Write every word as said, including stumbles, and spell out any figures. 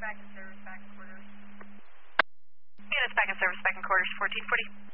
back in service, back in quarters. Units back in service, back in quarters, fourteen forty.